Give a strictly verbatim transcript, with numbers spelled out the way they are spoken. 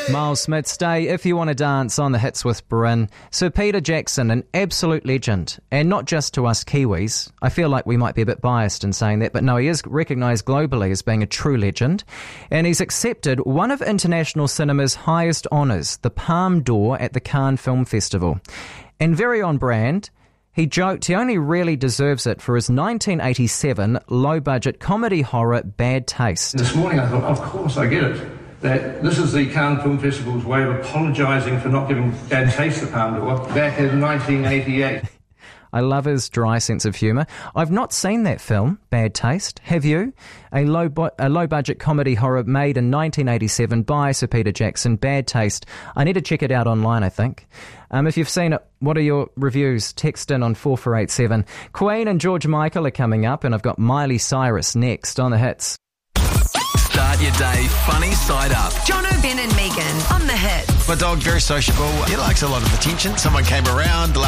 Miles Smith, stay if you want to dance on the hits with Bryn. Sir Peter Jackson, an absolute legend, and not just to us Kiwis. I feel like we might be a bit biased in saying that, but no, he is recognised globally as being a true legend, and he's accepted one of international cinema's highest honours, the Palme d'Or at the Cannes Film Festival. And very on brand, he joked he only really deserves it for his nineteen eighty-seven low-budget comedy horror Bad Taste. This morning I thought, of course I get it. That this is the Cannes Film Festival's way of apologising for not giving Bad Taste the Palme d'Or back in nineteen eighty-eight. I love his dry sense of humour. I've not seen that film, Bad Taste. Have you? A low bu- a low-budget comedy horror made in nineteen eighty-seven by Sir Peter Jackson, Bad Taste. I need to check it out online, I think. Um, if you've seen it, what are your reviews? Text in on four four eight seven. Queen and George Michael are coming up, and I've got Miley Cyrus next on the hits. Start your day funny side up. John O'Ben and Megan on the hits. My dog, very sociable. He likes a lot of attention. Someone came around.